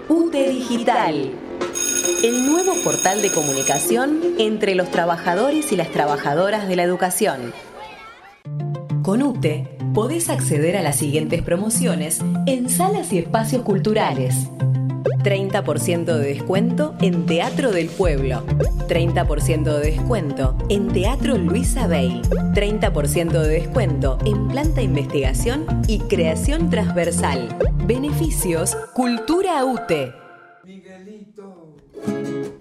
UTE Digital, el nuevo portal de comunicación entre los trabajadores y las trabajadoras de la educación. Con UTE podés acceder a las siguientes promociones en salas y espacios culturales. 30% de descuento en Teatro del Pueblo, 30% de descuento en Teatro Luisa Bey, 30% de descuento en Planta Investigación y Creación Transversal. Beneficios Cultura UTE.